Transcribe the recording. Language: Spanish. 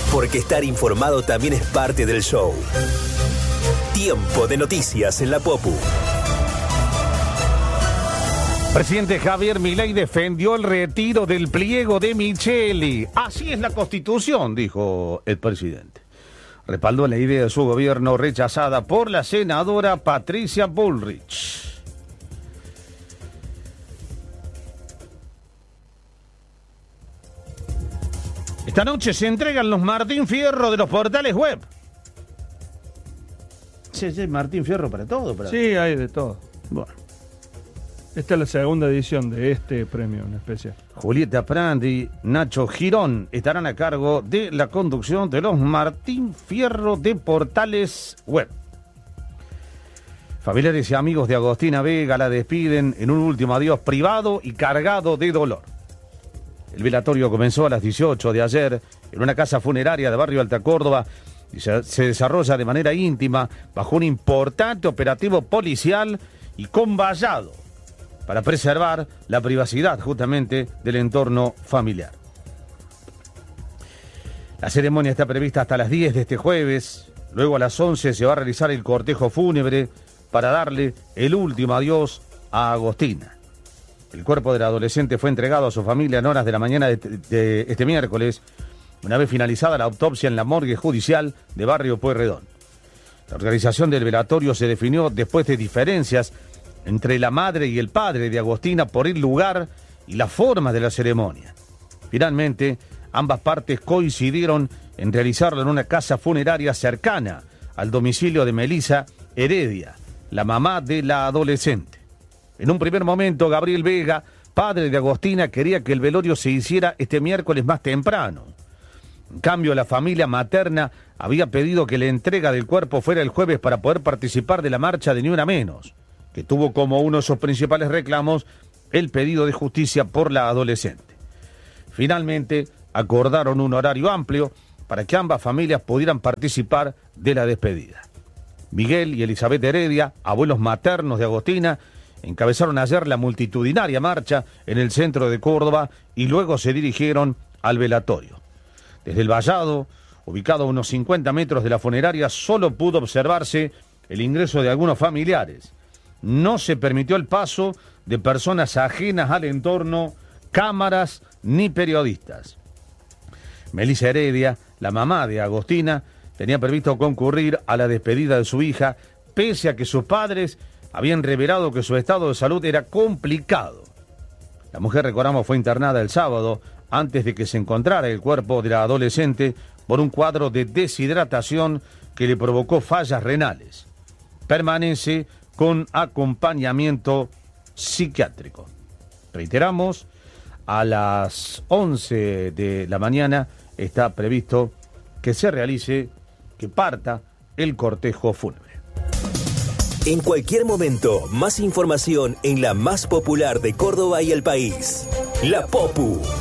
Porque estar informado también es parte del show. Tiempo de noticias en la Popu. Presidente Javier Milei defendió el retiro del pliego de Micheli. Así es la Constitución, dijo el presidente. Respaldó la idea de su gobierno rechazada por la senadora Patricia Bullrich. Esta noche se entregan los Martín Fierro de los portales web. Sí, Martín Fierro para todo. Sí, hay de todo. Bueno. Esta es la segunda edición de este premio en especial. Julieta Prandi y Nacho Girón estarán a cargo de la conducción de los Martín Fierro de portales web. Familiares y amigos de Agostina Vega la despiden en un último adiós privado y cargado de dolor. El velatorio comenzó a las 18 de ayer en una casa funeraria de Barrio Alta Córdoba y se desarrolla de manera íntima bajo un importante operativo policial y con vallado para preservar la privacidad justamente del entorno familiar. La ceremonia está prevista hasta las 10 de este jueves. Luego a las 11 se va a realizar el cortejo fúnebre para darle el último adiós a Agostina. El cuerpo de la adolescente fue entregado a su familia en horas de la mañana de este miércoles, una vez finalizada la autopsia en la morgue judicial de Barrio Pueyrredón. La organización del velatorio se definió después de diferencias entre la madre y el padre de Agostina por el lugar y la forma de la ceremonia. Finalmente, ambas partes coincidieron en realizarlo en una casa funeraria cercana al domicilio de Melissa Heredia, la mamá de la adolescente. En un primer momento, Gabriel Vega, padre de Agostina, quería que el velorio se hiciera este miércoles más temprano. En cambio, la familia materna había pedido que la entrega del cuerpo fuera el jueves para poder participar de la marcha de Ni Una Menos, que tuvo como uno de sus principales reclamos el pedido de justicia por la adolescente. Finalmente, acordaron un horario amplio para que ambas familias pudieran participar de la despedida. Miguel y Elizabeth Heredia, abuelos maternos de Agostina, encabezaron ayer la multitudinaria marcha en el centro de Córdoba y luego se dirigieron al velatorio. Desde el vallado, ubicado a unos 50 metros de la funeraria, solo pudo observarse el ingreso de algunos familiares. No se permitió el paso de personas ajenas al entorno, cámaras ni periodistas. Melissa Heredia, la mamá de Agostina, tenía previsto concurrir a la despedida de su hija, pese a que sus padres habían revelado que su estado de salud era complicado. La mujer, recordamos, fue internada el sábado antes de que se encontrara el cuerpo de la adolescente por un cuadro de deshidratación que le provocó fallas renales. Permanece con acompañamiento psiquiátrico. Reiteramos, a las 11 de la mañana está previsto que se realice, que parta el cortejo fúnebre. En cualquier momento, más información en la más popular de Córdoba y el país. La Popu.